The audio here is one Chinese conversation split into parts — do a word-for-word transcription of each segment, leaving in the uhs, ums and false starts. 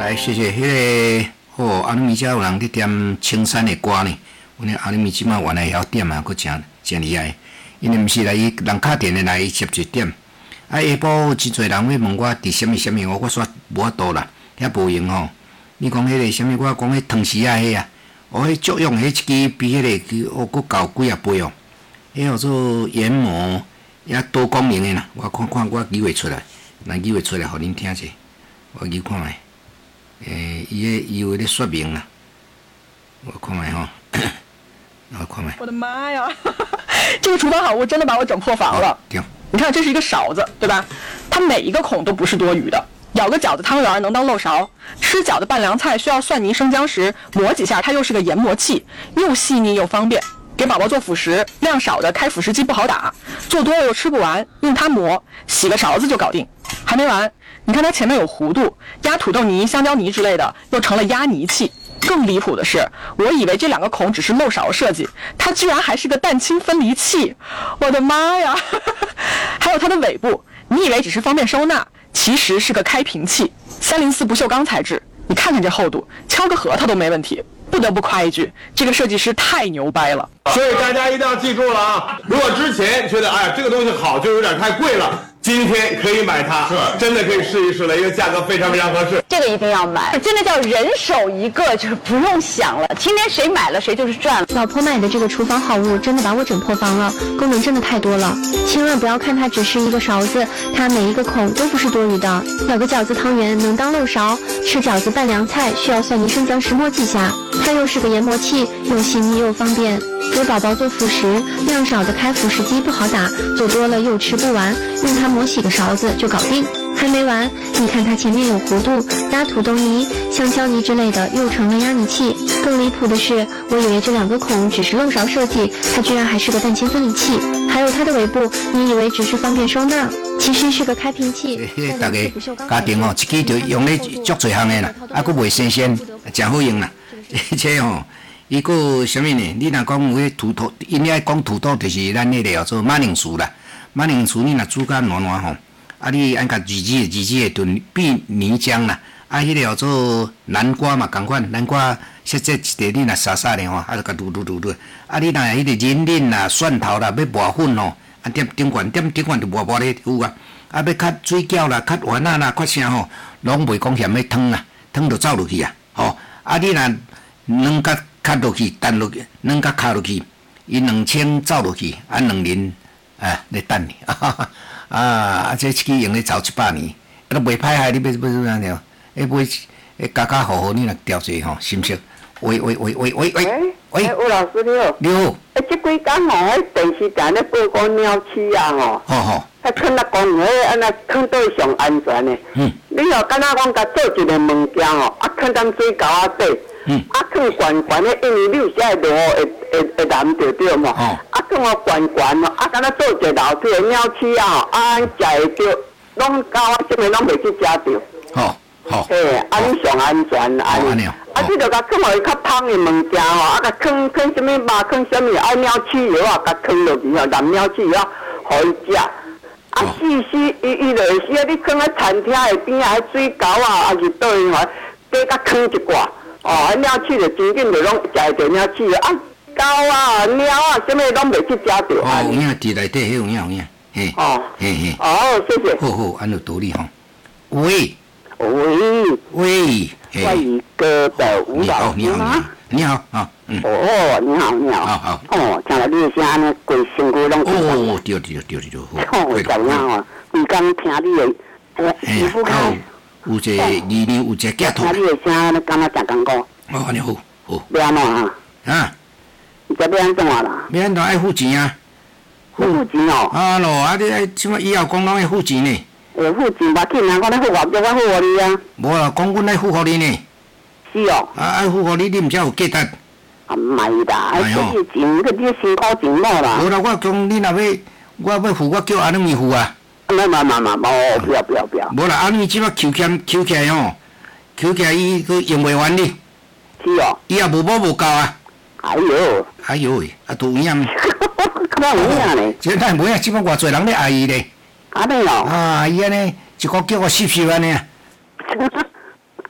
来，谢谢。迄、那个哦，阿里米遮有人伫点青山的歌呢。阮咧阿里米即马原来晓点啊，佫真真厉害。因为毋是来伊人敲电的来十一点。啊，下晡真侪人要问我伫什物什物，我我煞无法度啦，遐无用吼。你讲迄个什物，我讲迄汤匙啊，迄啊，哦，迄作用迄一支比迄、那個哦佫高幾啊倍哦。迄叫做研磨，也多功能的啦。我看看我语会出来，若语会出来，互恁听者。我语看卖。诶，伊个伊有咧说明啦，我看卖吼，我看卖。 我的妈呀！这个厨房好物真的把我整破防了。 哦、对。 你看，这是一个勺子，对吧？它每一个孔都不是多余的。舀个饺子汤圆能当漏勺，吃饺子拌凉菜需要蒜泥生姜时磨几下，它又是个研磨器，又细腻又方便。给宝宝做辅食，量少的开辅食机不好打，做多了又吃不完，用它磨，洗个勺子就搞定。还没完，你看它前面有弧度，压土豆泥、香蕉泥之类的，又成了压泥器。更离谱的是，我以为这两个孔只是漏勺设计，它居然还是个蛋清分离器！我的妈呀！还有它的尾部，你以为只是方便收纳，其实是个开瓶器，三零四不锈钢材质，你看看这厚度，敲个核桃都没问题。不得不夸一句，这个设计师太牛掰了。 所以大家一定要记住了啊！如果之前觉得哎这个东西好，就有点太贵了。今天可以买它，真的可以试一试了，一个价格非常非常合适。 这个一定要买，真的叫人手一个，就是不用想了。今天谁买了谁就是赚了。 老婆买的这个厨房好物真的把我整破防了，功能真的太多了。千万不要看它只是一个勺子，它每一个孔都不是多余的。舀个饺子汤圆能当漏勺，吃饺子拌凉菜需要蒜泥生姜时磨几下，它又是个研磨器，又细腻又方便。给宝宝做辅食，量少的开辅食机不好打，做多了又吃不完，用它磨洗个勺子就搞定。还没完，你看它前面有弧度，压土豆泥、香蕉泥之类的又成了压泥器。更离谱的是，我以为这两个孔只是漏勺设计，它居然还是个蛋清分离器。还有它的尾部，你以为只是方便收纳，其实是个开瓶器。 大家家庭哦，一支就用咧足侪项的啦，啊，佫袂新鲜，真好用啦。而且吼。伊个什么呢？你若讲有迄土豆，因咧讲土豆就是咱迄个叫做马铃薯啦。马铃薯你若煮甲软软吼，啊你按甲煮煮的煮煮的炖变泥浆啦。啊，迄个叫做南瓜嘛，共款，南瓜切切一块你若沙沙的吼，啊就甲卤卤卤卤。啊你若迄个仁仁啦、蒜头啦，要磨粉吼，啊点顶管点顶管就磨磨咧有啊。啊要较水饺啦、较丸仔啦、较啥吼，拢袂讲嫌迄汤啊，汤就走落去啊。吼，啊你若软甲卡落去，等落去，软甲卡落去，伊两千走落去，啊两年啊咧等你，啊啊这一支用咧走一百年，都袂歹害，你要要要安尼哦，迄买迄家家户户你若调济吼，是毋是？喂喂喂喂喂喂喂， 吴老师你好。 你好。 诶，即几工吼，迄电视台咧播讲鸟鼠啊吼。 吼吼。 迄囥咧公园，迄安那囥对上安全的。嗯。你若敢若讲甲做一个物件吼，啊囥踮水沟仔底。嗯，啊，放悬悬的，因为你有时会落雨会会会淋着着嘛。哦。啊，放哦悬悬哦，啊，敢若做一个楼梯的鸟鼠啊，啊，食会着，拢狗啊，什么拢袂去食着。 好，好。 嘿，啊，你上安全啊。 安尼哦。 啊，你着甲放互伊较芳的物件吼，啊，甲放放什么肉，放什么啊，鸟鼠药啊，甲放落去吼，淋鸟鼠药，互伊食。啊，死死，伊伊就会死啊！你放喺餐厅的边啊，水沟啊，还是倒去吼，加甲放一挂。哦，鸟鼠就真紧就拢食会着鸟鼠啊，狗啊、猫啊，什么拢袂去食着。 哦，有影伫内底，迄有影有影，嘿。哦。嘿嘿。 哦，谢谢。 好好，安有道理吼。喂。 喂。 喂。 关于哥的吴老师吗？ 你好，啊，嗯。 哦，你好，你好。 好好。 哦，听了你的声安尼，规身躯拢。 哦，对对对对对。 哦，怎样哦？规工听你的，诶，皮肤开。 有一个里面有一个镜头。 听你的声，你敢若真艰苦。 哦，安尼好，好。 要安怎啊？ 啊？ 你这要安怎啦？ 要安怎爱付钱啊？ 付钱哦。 啊咯，啊你爱即摆以后讲拢爱付钱呢。 会付钱，把钱人讲咧付我，叫我付互你啊。 无啦，讲阮爱付互你呢。 是哦。 啊，爱付互你，你毋才有价值。 啊，唔係啦，啊，這啲錢，嗰啲辛苦錢冇啦。 無啦，我講你若要，我要付，我叫阿你咪付啊。 唔唔唔唔，冇，不要不要不要。 無啦，阿你即擺扣欠扣起來吼，扣起來伊佫用袂完哩。 是哦。 伊也無補無夠啊。 哎呦。 哎呦喂，啊都有影呢。 咁有影呢？ 即咱無影，即擺偌濟人咧愛伊咧。 安尼哦。 啊，伊安尼一個叫我濕濕安尼啊。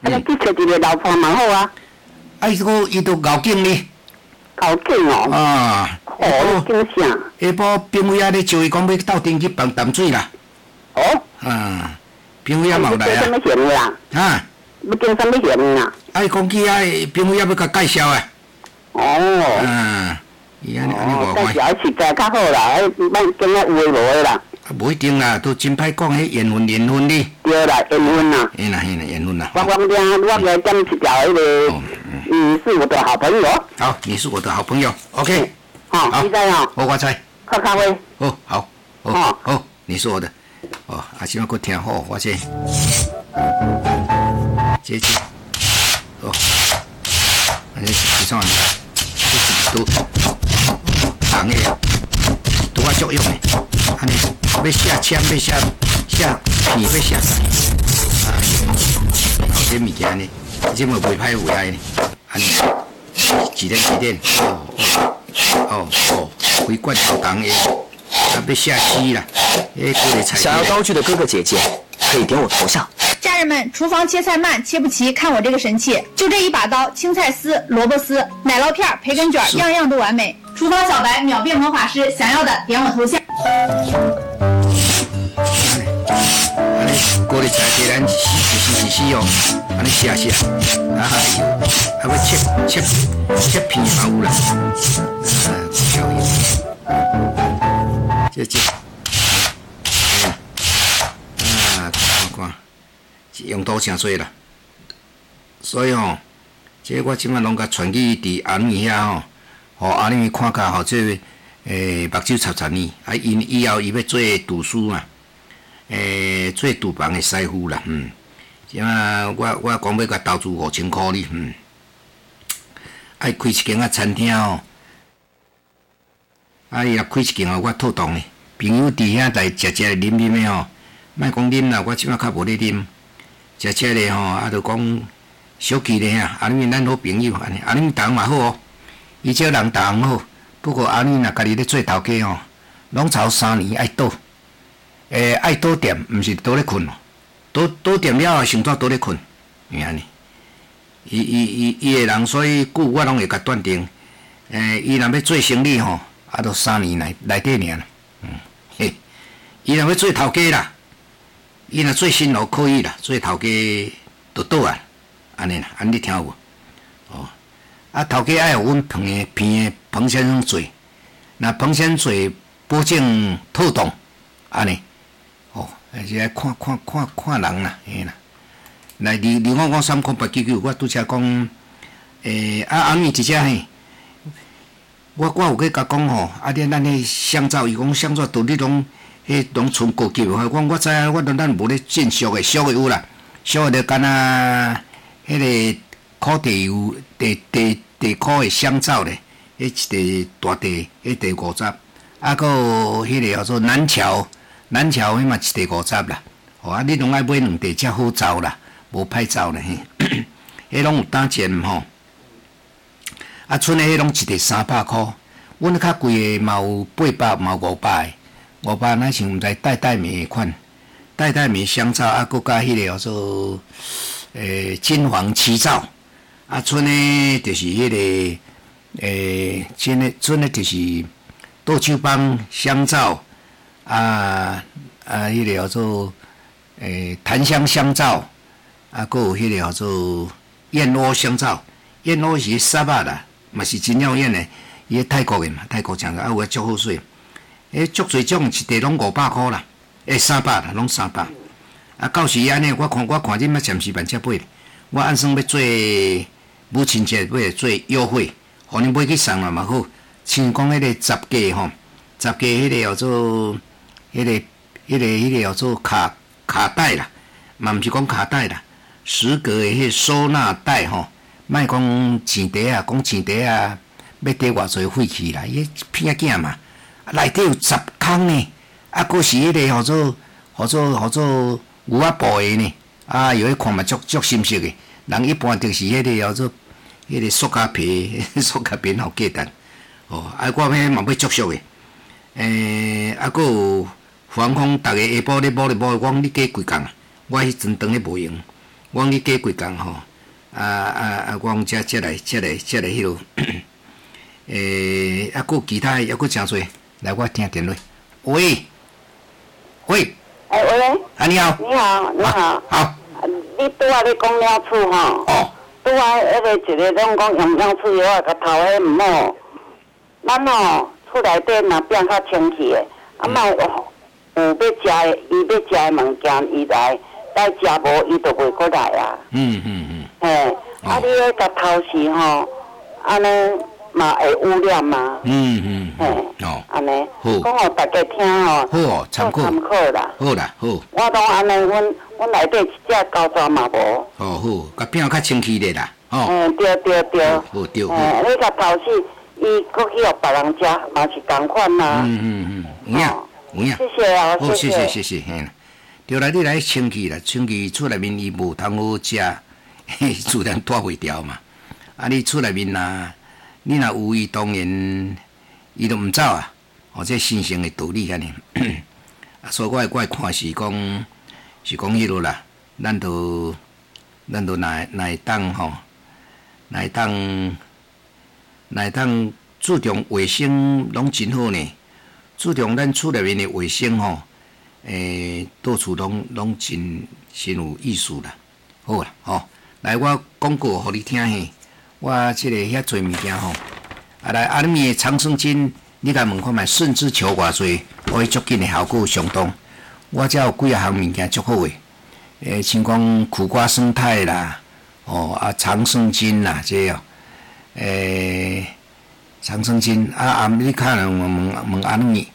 啊，去找一个老婆蛮好啊。 啊，伊个伊都咬紧呢。 咬紧哦。 啊。 哦，惊啥？ 下晡评委啊咧招伊讲要到店去放淡水啦。 哦。 啊，评委啊冇来啊。 什么嫌啦？ 啊。 要经什么嫌啦？ 啊，伊讲起啊，评委啊要甲介绍啊。 哦。 啊。伊安尼安尼哦， 话介绍实在较好啦，莫今仔有诶无诶啦。 啊，无一定啦，都真歹讲，迄缘分缘分哩。 对啦，缘分啦。 嘿啦嘿啦，缘分啦。 我讲听，我来点一条迄个，你是我的好朋友。 好，你是我的好朋友。OK。 好，你在哦。 好，我在。 喝咖啡。 好，好，好，好，你是我的。哦，啊，今晚搁听好，我这。这这。哦。安尼是啥物？这是都红的，拄啊作用的。安尼要写签，要写写片，要写啥？啊，这物件呢，这么袂歹为爱呢。安尼几点几点？哦哦哦，规罐头糖的，啊，要写诗啦。诶，各类菜。 想要刀具的哥哥姐姐可以点我头像。 家人们，厨房切菜慢、切不齐，看我这个神器！就这一把刀，青菜丝、萝卜丝、奶酪片、培根卷，样样都完美。厨房小白秒变魔法师，想要的点我头像。 安尼，各类菜给咱洗洗洗洗哦，安尼写写，啊呦，还要切切切片嘛有啦，啊，小样，这这。用刀诚多啦，所以吼，这我即摆拢甲传去伫阿女遐吼，互阿女看甲吼，这诶目睭插插呢，啊，因以后伊要做厨师嘛，诶，做厨房的师傅啦，嗯，即摆我我讲要甲投资五千箍哩，嗯，爱开一间啊餐厅吼，啊，伊若开一间哦，我套档呢，朋友伫遐来食食啉啉的吼，莫讲啉啦，我即摆较无咧啉。食食咧吼，啊，就讲小气咧啊！阿女咱好朋友，安尼阿女同嘛好哦，伊这人同好。不过阿女若家己咧做头家吼，拢超三年爱倒，诶、欸、爱倒店，毋是倒咧困哦，倒倒店了后想怎倒咧困，是安尼。伊伊伊伊个人，所以久我拢会甲断定，诶、欸，伊若要做生意吼，啊，都三年内内底尔啦，嗯，嘿，伊若要做头家啦。伊若做新楼可以啦，做头家就倒啊，安尼啦，安尼听有无？哦，啊头家爱互阮彭的片的彭先生做，那彭先生做保证妥当，安尼，哦，而且看看看看人啦，嘿啦。来，你你我讲三空八九九，我拄则讲，诶、欸，啊阿妹一只嘿，我我有去甲讲吼，啊恁咱迄香皂，伊讲香皂到底拢。迄拢剩高级，我讲我知影，我咱咱无咧进俗的，俗的有啦，俗的就敢若迄个烤地油、地地地烤的香皂咧，迄一个大地，迄地五十，啊，个迄个叫做南桥，南桥迄嘛一地五十啦，哦，啊，你拢爱买两地才好走啦，无歹走咧嘿，迄拢有打钱吼，啊，剩的迄拢一地三百箍，阮较贵的嘛有八百，嘛有五百。五百那像毋知代代米款，代代米香皂啊，佮加迄个叫做诶金黄七皂，啊，剩诶就是迄、那个诶，剩诶剩诶就是豆酒帮香皂啊啊，迄、那个叫做诶檀香香皂啊，佮有迄个叫做燕窝香皂，燕窝是沙巴啦，嘛是真妖艳诶，伊泰国诶嘛，泰国讲啊，有诶足好水。诶，足侪种一地拢五百箍啦，诶，三百啦，拢三百。啊，到时安尼，我看我看恁要暂时办车买，我按算要做母亲节要做优惠，互恁买去送嘛嘛好。像讲迄个十价吼，十价迄个叫做迄、那个、迄、那个、迄、那个叫做卡卡带啦，嘛毋是讲卡带啦，十格的迄个收纳袋吼，莫讲钱袋啊，讲钱袋啊，要得偌济废气啦，伊骗囝嘛。内底有十空呢，啊，佫是迄个叫做、叫做、叫做牛仔布的呢，啊，有迄看嘛足足深色的，人一般就是迄个叫做、迄个塑胶皮，塑胶皮好价值，哦，啊，我迄嘛要足俗的，诶、欸，啊，佫有防风，逐个下晡咧摸咧摸，我讲你加几工啊？我迄阵当咧无用， 我去过几工吼，啊啊啊，我遮遮来遮来遮来迄落，诶，啊，佫其他抑佫诚侪，来我听电话。喂，喂， 哎喂， 啊你好， 你好，你好， 好， 你拄仔咧讲鸟鼠吼， 哦， 拄仔迄个一个拢讲用鸟鼠药啊，甲头迄毋好，咱吼厝内底若变较清气的，啊莫有有要食的，伊要食的物件伊来，来食无伊就袂过来啊。 嗯嗯嗯， 嘿，啊你咧甲头时吼，安尼嘛会污染嘛。 嗯嗯， 嘿， 哦， 安尼， 好讲互大家听吼， 好哦，参考， 参考啦。 好啦，好， 我拢安尼，阮阮内底一只狗爪嘛无。 哦好，甲变较清气咧啦，哦， 嗯，对对对。 好对好， 嗯，你甲头时，伊搁去互别人食，嘛是共款啦。 嗯嗯嗯，有影有影， 谢谢啊， 好，谢谢谢谢谢，嘿啦，对啦，你来清气啦，清气厝内面伊无通好食，嘿，自然带袂掉嘛。啊，你厝内面呐，你若有伊，当然伊都毋走啊，哦，这新生的道理安尼。啊，所以我我看是讲是讲迄落啦，咱都咱都来来当吼，来当来当注重卫生，拢真好呢。注重咱厝内面的卫生吼，诶，到处拢拢真真有意思啦。好啦，吼、哦，来我广告互你听嘿。我即个遐侪物件吼，啊来阿米的长生津，你甲问看觅顺之球偌济，可以足紧的效果相当。我遮有几啊项物件足好诶，诶，像讲苦瓜生态啦，哦啊长生津啦，这哦，诶长生津啊啊，你看人问问阿米。